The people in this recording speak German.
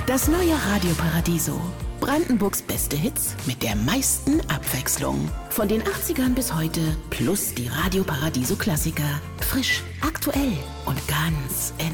Das neue Radio Paradiso. Brandenburgs beste Hits mit der meisten Abwechslung. Von den 80ern bis heute plus die Radio Paradiso Klassiker. Frisch, aktuell und ganz